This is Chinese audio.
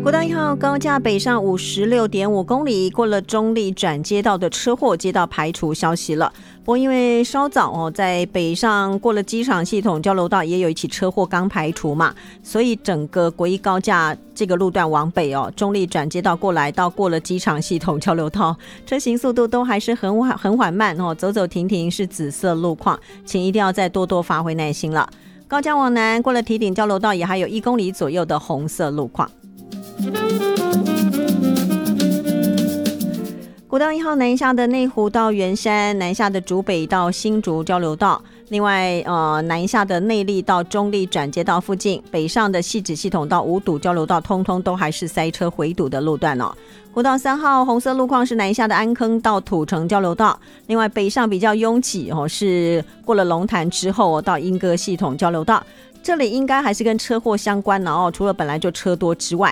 国道1号高架北上56.5公里，过了中立转接道的车祸接到排除消息了。不过因为稍早在北上过了机场系统交流道也有一起车祸刚排除嘛，所以整个国一高架这个路段往北中立转接道过来到过了机场系统交流道，车行速度都还是很缓慢走走停停是紫色路况，请一定要再多多发挥耐心了。高架往南过了堤顶交流道也还有1公里左右的红色路况。国道1号南下的内湖到圆山，南下的竹北到新竹交流道，另外南下的内坜到中坜转接道附近，北上的汐止系统到五堵交流道通通都还是塞车回堵的路段国道3号红色路况是南下的安坑到土城交流道，另外北上比较拥挤是过了龙潭之后到莺歌系统交流道，这里应该还是跟车祸相关的除了本来就车多之外，